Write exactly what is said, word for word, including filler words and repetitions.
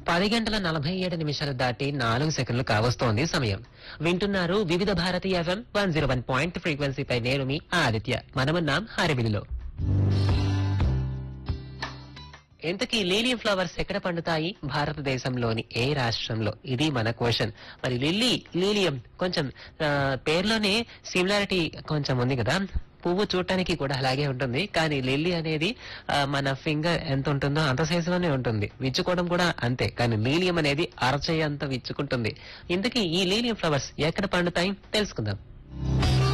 పది గంటల నలభై ఏడు నిమిషాలు దాటి నాలుగు సెకండ్లు కావస్తోంది సమయం. వింటున్నారు వివిధ Bharati FM one zero one point ఫ్రీక్వెన్సీపై నేను మీ ఆదిత్య. మనమున్నాం హరివిలిలో. ఇంతకీ లీలియం ఫ్లవర్స్ ఎక్కడ పండుతాయి, భారతదేశంలోని ఏ రాష్ట్రంలో? ఇది మన క్వశ్చన్. మరి లిల్లీ, లీలియం కొంచెం పేర్లోనే సిమిలారిటీ కొంచెం ఉంది కదా. పువ్వు చూడటానికి కూడా అలాగే ఉంటుంది, కానీ లిల్లీ అనేది మన ఫింగర్ ఎంత ఉంటుందో అంత సైజులోనే ఉంటుంది. విచ్చుకోవడం కూడా అంతే, కానీ లీలియం అనేది అరచేయి అంత విచ్చుకుంటుంది. ఇంతకీ ఈ లీలియం ఫ్లవర్స్ ఎక్కడ పండుతాయి తెలుసుకుందాం.